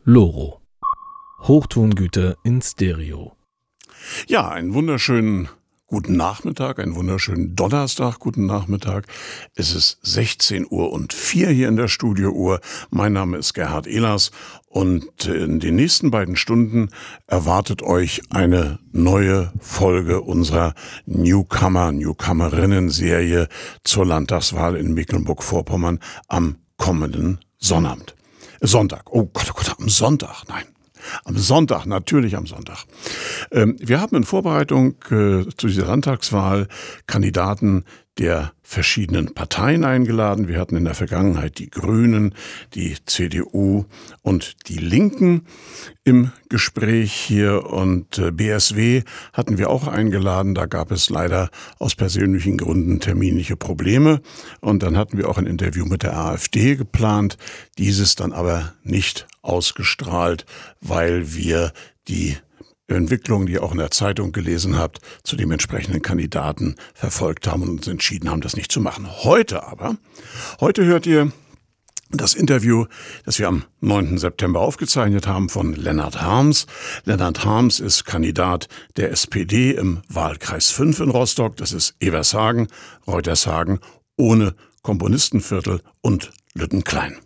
Loro. Hochtongüter in Stereo. Ja, einen wunderschönen guten Nachmittag, einen wunderschönen Donnerstag, guten Nachmittag. Es ist 16:04 Uhr hier in der Studiouhr. Mein Name ist Gerhard Ehlers und in den nächsten beiden Stunden erwartet euch eine neue Folge unserer Newcomerinnen-Serie zur Landtagswahl in Mecklenburg-Vorpommern am kommenden Sonntag. Oh Gott, am Sonntag, nein. Am Sonntag, natürlich am Sonntag. Wir haben in Vorbereitung zu dieser Landtagswahl Kandidaten der verschiedenen Parteien eingeladen. Wir hatten in der Vergangenheit die Grünen, die CDU und die Linken im Gespräch hier und BSW hatten wir auch eingeladen. Da gab es leider aus persönlichen Gründen terminliche Probleme und dann hatten wir auch ein Interview mit der AfD geplant, dieses dann aber nicht ausgestrahlt, weil wir die Entwicklung, die ihr auch in der Zeitung gelesen habt, zu dem entsprechenden Kandidaten verfolgt haben und uns entschieden haben, das nicht zu machen. Heute hört ihr das Interview, das wir am 9. September aufgezeichnet haben von Lennart Harms. Lennart Harms ist Kandidat der SPD im Wahlkreis 5 in Rostock. Das ist Evershagen, Reutershagen, ohne Komponistenviertel und Lüttenklein.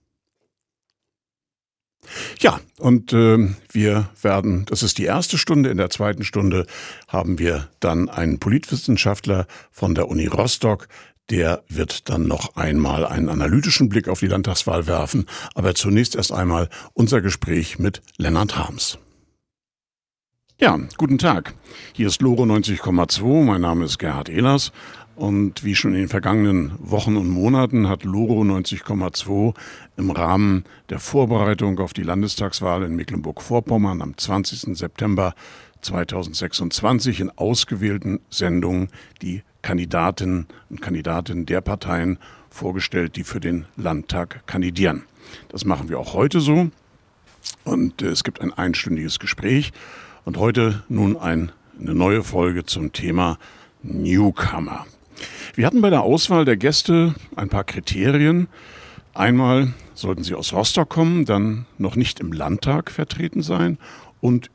Ja, und wir werden, das ist die erste Stunde, in der zweiten Stunde haben wir dann einen Politwissenschaftler von der Uni Rostock, der wird dann noch einmal einen analytischen Blick auf die Landtagswahl werfen, aber zunächst erst einmal unser Gespräch mit Lennart Harms. Ja, guten Tag, hier ist Loro 90,2, mein Name ist Gerhard Ehlers. Und wie schon in den vergangenen Wochen und Monaten hat Loro 90,2 im Rahmen der Vorbereitung auf die Landestagswahl in Mecklenburg-Vorpommern am 20. September 2026 in ausgewählten Sendungen die Kandidatinnen und Kandidaten der Parteien vorgestellt, die für den Landtag kandidieren. Das machen wir auch heute so. Und es gibt ein einstündiges Gespräch. Und heute nun eine neue Folge zum Thema Newcomer. Wir hatten bei der Auswahl der Gäste ein paar Kriterien. Einmal sollten sie aus Rostock kommen, dann noch nicht im Landtag vertreten sein und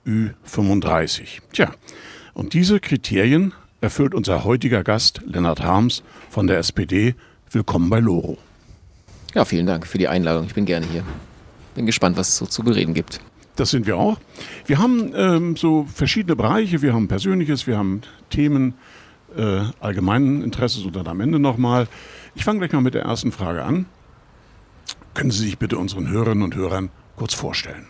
Ü35. Tja, und diese Kriterien erfüllt unser heutiger Gast Lennart Harms von der SPD. Willkommen bei Loro. Ja, vielen Dank für die Einladung. Ich bin gerne hier. Bin gespannt, was es so zu bereden gibt. Das sind wir auch. Wir haben so verschiedene Bereiche. Wir haben Persönliches, wir haben Themen allgemeinen Interesses und dann am Ende nochmal. Ich fange gleich mal mit der ersten Frage an. Können Sie sich bitte unseren Hörerinnen und Hörern kurz vorstellen?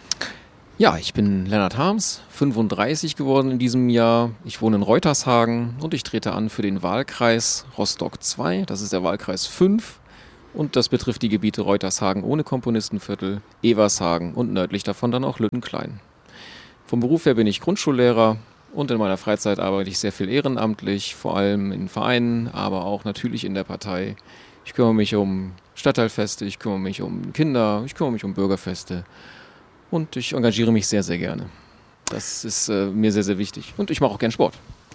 Ja, ich bin Lennart Harms, 35 geworden in diesem Jahr. Ich wohne in Reutershagen und ich trete an für den Wahlkreis Rostock 2. Das ist der Wahlkreis 5 und das betrifft die Gebiete Reutershagen ohne Komponistenviertel, Evershagen und nördlich davon dann auch Lüttenklein. Vom Beruf her bin ich Grundschullehrer. Und in meiner Freizeit arbeite ich sehr viel ehrenamtlich, vor allem in Vereinen, aber auch natürlich in der Partei. Ich kümmere mich um Stadtteilfeste, ich kümmere mich um Kinder, ich kümmere mich um Bürgerfeste und ich engagiere mich sehr, sehr gerne. Das ist mir sehr, sehr wichtig und ich mache auch gern Sport.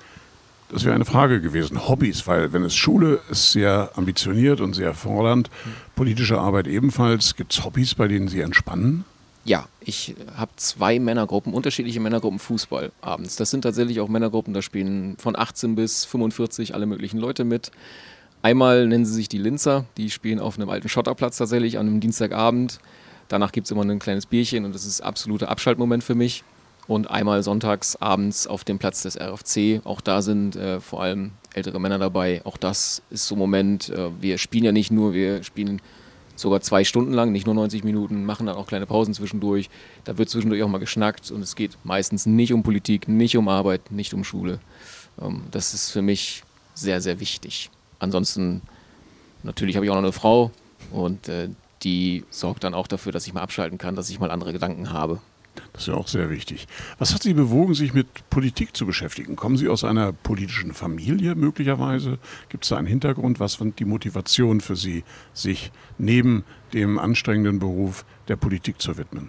Das wäre eine Frage gewesen. Hobbys, weil wenn es Schule ist sehr ambitioniert und sehr fordernd, politische Arbeit ebenfalls. Gibt es Hobbys, bei denen Sie entspannen? Ja, ich habe 2 Männergruppen, unterschiedliche Männergruppen Fußball abends. Das sind tatsächlich auch Männergruppen, da spielen von 18 bis 45 alle möglichen Leute mit. Einmal nennen sie sich die Linzer, die spielen auf einem alten Schotterplatz tatsächlich an einem Dienstagabend. Danach gibt es immer ein kleines Bierchen und das ist absoluter Abschaltmoment für mich. Und einmal sonntags abends auf dem Platz des RFC, auch da sind vor allem ältere Männer dabei. Auch das ist so ein Moment, wir spielen ja nicht nur, wir spielen sogar 2 Stunden lang, nicht nur 90 Minuten, machen dann auch kleine Pausen zwischendurch. Da wird zwischendurch auch mal geschnackt und es geht meistens nicht um Politik, nicht um Arbeit, nicht um Schule. Das ist für mich sehr, sehr wichtig. Ansonsten, natürlich habe ich auch noch eine Frau und die sorgt dann auch dafür, dass ich mal abschalten kann, dass ich mal andere Gedanken habe. Das ist ja auch sehr wichtig. Was hat Sie bewogen, sich mit Politik zu beschäftigen? Kommen Sie aus einer politischen Familie möglicherweise? Gibt es da einen Hintergrund? Was war die Motivation für Sie, sich neben dem anstrengenden Beruf der Politik zu widmen?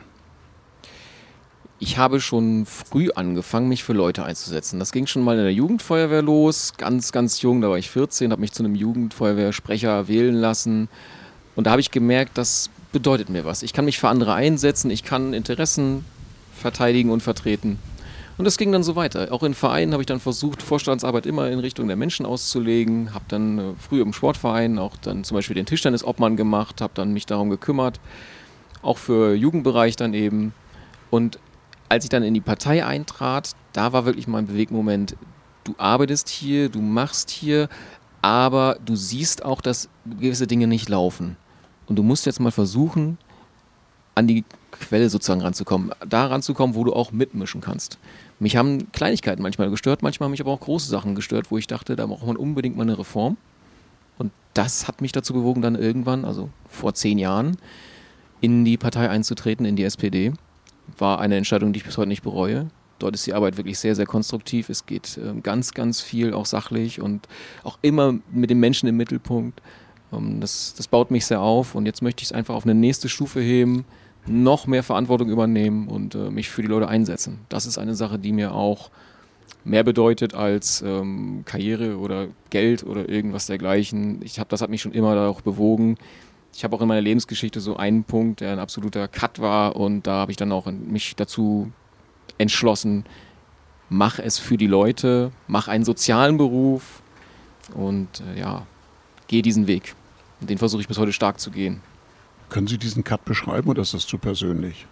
Ich habe schon früh angefangen, mich für Leute einzusetzen. Das ging schon mal in der Jugendfeuerwehr los, ganz, ganz jung, da war ich 14, habe mich zu einem Jugendfeuerwehrsprecher wählen lassen. Und da habe ich gemerkt, dass bedeutet mir was. Ich kann mich für andere einsetzen, ich kann Interessen verteidigen und vertreten. Und das ging dann so weiter. Auch in Vereinen habe ich dann versucht, Vorstandsarbeit immer in Richtung der Menschen auszulegen. Habe dann früher im Sportverein auch dann zum Beispiel den Tischtennisobmann gemacht, habe dann mich darum gekümmert, auch für Jugendbereich dann eben. Und als ich dann in die Partei eintrat, da war wirklich mein Bewegmoment, du arbeitest hier, du machst hier, aber du siehst auch, dass gewisse Dinge nicht laufen. Und du musst jetzt mal versuchen, an die Quelle sozusagen ranzukommen. Da ranzukommen, wo du auch mitmischen kannst. Mich haben Kleinigkeiten manchmal gestört, manchmal haben mich aber auch große Sachen gestört, wo ich dachte, da braucht man unbedingt mal eine Reform. Und das hat mich dazu bewogen, dann irgendwann, also vor 10 Jahren, in die Partei einzutreten, in die SPD. War eine Entscheidung, die ich bis heute nicht bereue. Dort ist die Arbeit wirklich sehr, sehr konstruktiv. Es geht ganz, ganz viel auch sachlich und auch immer mit dem Menschen im Mittelpunkt. Das baut mich sehr auf und jetzt möchte ich es einfach auf eine nächste Stufe heben, noch mehr Verantwortung übernehmen und mich für die Leute einsetzen. Das ist eine Sache, die mir auch mehr bedeutet als Karriere oder Geld oder irgendwas dergleichen. Das hat mich schon immer da auch bewogen. Ich habe auch in meiner Lebensgeschichte so einen Punkt, der ein absoluter Cut war und da habe ich dann auch mich dazu entschlossen, mach es für die Leute, mach einen sozialen Beruf und geh diesen Weg. Und den versuche ich bis heute stark zu gehen. Können Sie diesen Cut beschreiben oder ist das zu persönlich?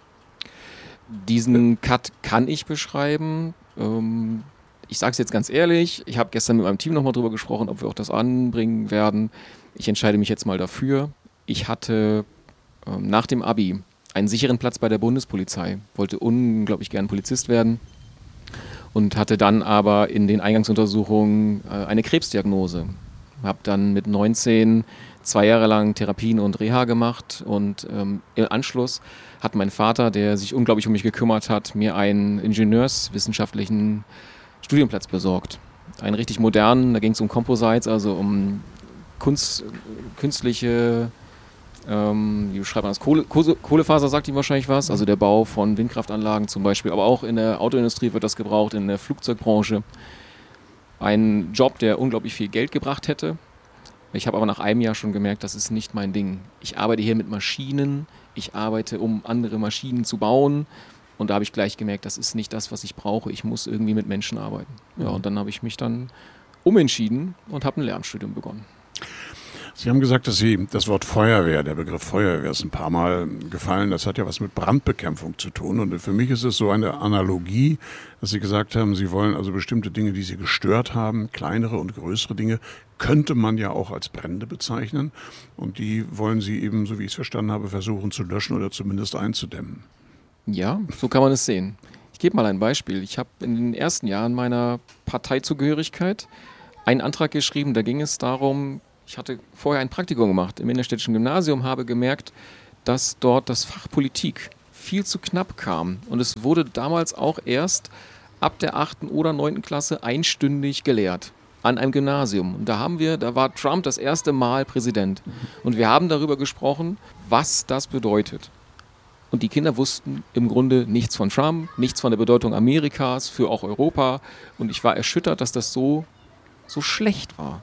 Diesen Cut kann ich beschreiben. Ich sage es jetzt ganz ehrlich, ich habe gestern mit meinem Team nochmal drüber gesprochen, ob wir auch das anbringen werden. Ich entscheide mich jetzt mal dafür. Ich hatte nach dem Abi einen sicheren Platz bei der Bundespolizei, wollte unglaublich gern Polizist werden und hatte dann aber in den Eingangsuntersuchungen eine Krebsdiagnose. Habe dann mit 19 2 Jahre lang Therapien und Reha gemacht und im Anschluss hat mein Vater, der sich unglaublich um mich gekümmert hat, mir einen ingenieurswissenschaftlichen Studienplatz besorgt. Einen richtig modernen, da ging es um Composites, also um künstliche, wie beschreibt man das, Kohlefaser sagt ihm wahrscheinlich was, also der Bau von Windkraftanlagen zum Beispiel, aber auch in der Autoindustrie wird das gebraucht, in der Flugzeugbranche. Ein Job, der unglaublich viel Geld gebracht hätte. Ich habe aber nach einem Jahr schon gemerkt, das ist nicht mein Ding. Ich arbeite hier mit Maschinen, ich arbeite, um andere Maschinen zu bauen. Und da habe ich gleich gemerkt, das ist nicht das, was ich brauche. Ich muss irgendwie mit Menschen arbeiten. Ja, und dann habe ich mich dann umentschieden und habe ein Lehramtsstudium begonnen. Sie haben gesagt, dass Sie das Wort Feuerwehr, der Begriff Feuerwehr ist ein paar Mal gefallen. Das hat ja was mit Brandbekämpfung zu tun. Und für mich ist es so eine Analogie, dass Sie gesagt haben, Sie wollen also bestimmte Dinge, die Sie gestört haben, kleinere und größere Dinge, könnte man ja auch als Brände bezeichnen. Und die wollen Sie eben, so wie ich es verstanden habe, versuchen zu löschen oder zumindest einzudämmen. Ja, so kann man es sehen. Ich gebe mal ein Beispiel. Ich habe in den ersten Jahren meiner Parteizugehörigkeit einen Antrag geschrieben, da ging es darum, ich hatte vorher ein Praktikum gemacht im Innerstädtischen Gymnasium, habe gemerkt, dass dort das Fach Politik viel zu knapp kam. Und es wurde damals auch erst ab der 8. oder 9. Klasse einstündig gelehrt an einem Gymnasium. Und da war Trump das erste Mal Präsident. Und wir haben darüber gesprochen, was das bedeutet. Und die Kinder wussten im Grunde nichts von Trump, nichts von der Bedeutung Amerikas für auch Europa. Und ich war erschüttert, dass das so schlecht war,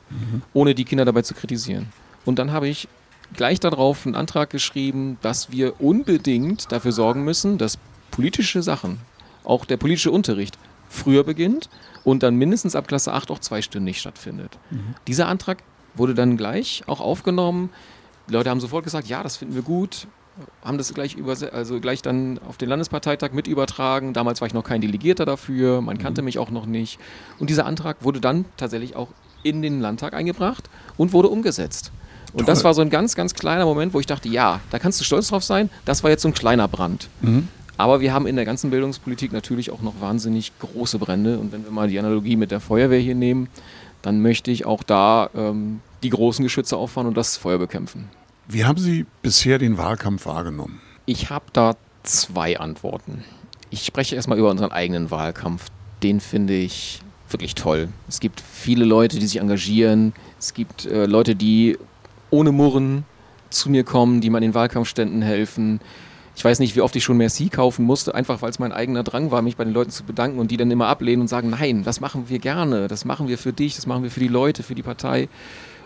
ohne die Kinder dabei zu kritisieren. Und dann habe ich gleich darauf einen Antrag geschrieben, dass wir unbedingt dafür sorgen müssen, dass politische Sachen, auch der politische Unterricht, früher beginnt und dann mindestens ab Klasse 8 auch zweistündig stattfindet. Dieser Antrag wurde dann gleich auch aufgenommen. Die Leute haben sofort gesagt, ja, das finden wir gut, haben das gleich dann auf den Landesparteitag mit übertragen. Damals war ich noch kein Delegierter dafür, man kannte mich auch noch nicht. Und dieser Antrag wurde dann tatsächlich auch in den Landtag eingebracht und wurde umgesetzt. Und Toll. Das war so ein ganz, ganz kleiner Moment, wo ich dachte, ja, da kannst du stolz drauf sein, das war jetzt so ein kleiner Brand. Aber wir haben in der ganzen Bildungspolitik natürlich auch noch wahnsinnig große Brände. Und wenn wir mal die Analogie mit der Feuerwehr hier nehmen, dann möchte ich auch da die großen Geschütze auffahren und das Feuer bekämpfen. Wie haben Sie bisher den Wahlkampf wahrgenommen? Ich habe da 2 Antworten. Ich spreche erstmal über unseren eigenen Wahlkampf. Den finde ich wirklich toll. Es gibt viele Leute, die sich engagieren. Es gibt Leute, die ohne Murren zu mir kommen, die mir an den Wahlkampfständen helfen. Ich weiß nicht, wie oft ich schon Merci kaufen musste, einfach weil es mein eigener Drang war, mich bei den Leuten zu bedanken und die dann immer ablehnen und sagen, nein, das machen wir gerne, das machen wir für dich, das machen wir für die Leute, für die Partei.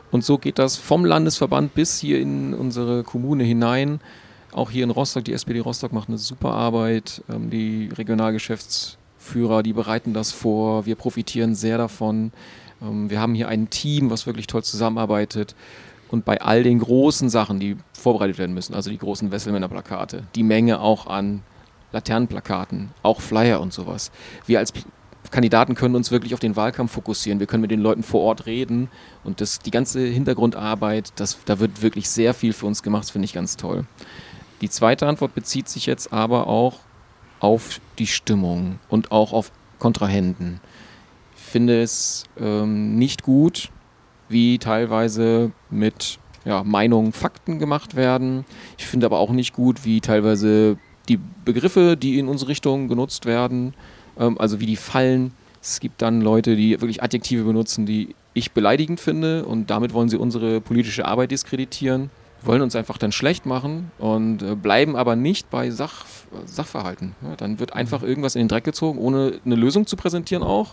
Und so geht das vom Landesverband bis hier in unsere Kommune hinein. Auch hier in Rostock, die SPD Rostock macht eine super Arbeit. Die Regionalgeschäftsführer, die bereiten das vor. Wir profitieren sehr davon. Wir haben hier ein Team, was wirklich toll zusammenarbeitet. Und bei all den großen Sachen, die vorbereitet werden müssen, also die großen Wesselmänner-Plakate, die Menge auch an Laternenplakaten, auch Flyer und sowas. Wir als Kandidaten können uns wirklich auf den Wahlkampf fokussieren. Wir können mit den Leuten vor Ort reden und die ganze Hintergrundarbeit, da wird wirklich sehr viel für uns gemacht, das finde ich ganz toll. Die zweite Antwort bezieht sich jetzt aber auch auf die Stimmung und auch auf Kontrahenten. Ich finde es nicht gut, wie teilweise mit Meinungen Fakten gemacht werden. Ich finde aber auch nicht gut, wie teilweise die Begriffe, die in unsere Richtung genutzt werden, also wie die fallen. Es gibt dann Leute, die wirklich Adjektive benutzen, die ich beleidigend finde und damit wollen sie unsere politische Arbeit diskreditieren, wollen uns einfach dann schlecht machen und bleiben aber nicht bei Sachverhalten. Ja, dann wird einfach irgendwas in den Dreck gezogen, ohne eine Lösung zu präsentieren auch.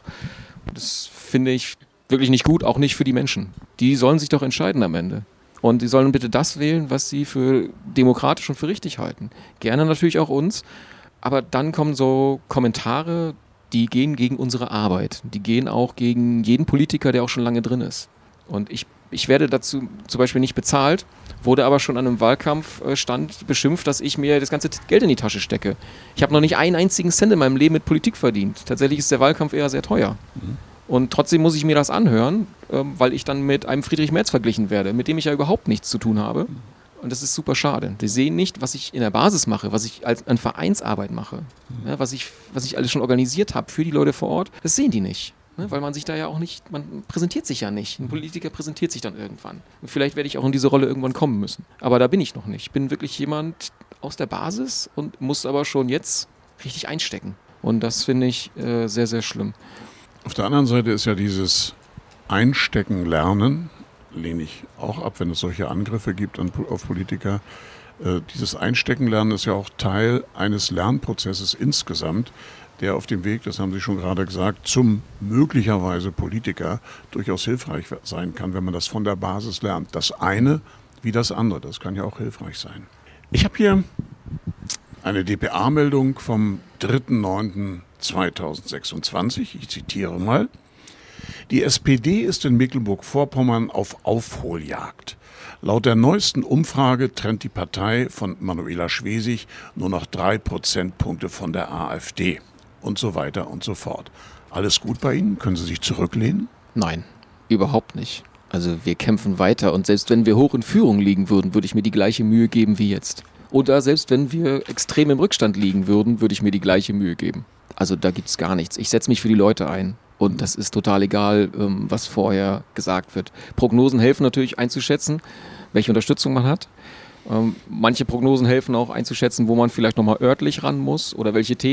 Das finde ich wirklich nicht gut, auch nicht für die Menschen. Die sollen sich doch entscheiden am Ende. Und die sollen bitte das wählen, was sie für demokratisch und für richtig halten. Gerne natürlich auch uns. Aber dann kommen so Kommentare, die gehen gegen unsere Arbeit. Die gehen auch gegen jeden Politiker, der auch schon lange drin ist. Und ich werde dazu zum Beispiel nicht bezahlt, wurde aber schon an einem Wahlkampfstand beschimpft, dass ich mir das ganze Geld in die Tasche stecke. Ich habe noch nicht einen einzigen Cent in meinem Leben mit Politik verdient. Tatsächlich ist der Wahlkampf eher sehr teuer. Und trotzdem muss ich mir das anhören, weil ich dann mit einem Friedrich Merz verglichen werde, mit dem ich ja überhaupt nichts zu tun habe. Und das ist super schade. Die sehen nicht, was ich in der Basis mache, was ich an Vereinsarbeit mache, was ich alles schon organisiert habe für die Leute vor Ort. Das sehen die nicht, weil man sich da ja auch nicht, man präsentiert sich ja nicht. Ein Politiker präsentiert sich dann irgendwann. Und vielleicht werde ich auch in diese Rolle irgendwann kommen müssen. Aber da bin ich noch nicht. Ich bin wirklich jemand aus der Basis und muss aber schon jetzt richtig einstecken. Und das finde ich sehr, sehr schlimm. Auf der anderen Seite ist ja dieses Einstecken lernen, lehne ich auch ab, wenn es solche Angriffe gibt auf Politiker. Dieses Einstecken lernen ist ja auch Teil eines Lernprozesses insgesamt, der auf dem Weg, das haben Sie schon gerade gesagt, zum möglicherweise Politiker durchaus hilfreich sein kann, wenn man das von der Basis lernt. Das eine wie das andere, das kann ja auch hilfreich sein. Ich habe hier eine dpa-Meldung vom 3.9.2026. Ich zitiere mal. Die SPD ist in Mecklenburg-Vorpommern auf Aufholjagd. Laut der neuesten Umfrage trennt die Partei von Manuela Schwesig nur noch 3 Prozentpunkte von der AfD. Und so weiter und so fort. Alles gut bei Ihnen? Können Sie sich zurücklehnen? Nein, überhaupt nicht. Also wir kämpfen weiter und selbst wenn wir hoch in Führung liegen würden, würde ich mir die gleiche Mühe geben wie jetzt. Oder selbst wenn wir extrem im Rückstand liegen würden, würde ich mir die gleiche Mühe geben. Also da gibt es gar nichts. Ich setze mich für die Leute ein. Und das ist total egal, was vorher gesagt wird. Prognosen helfen natürlich einzuschätzen, welche Unterstützung man hat. Manche Prognosen helfen auch einzuschätzen, wo man vielleicht nochmal örtlich ran muss oder welche Themen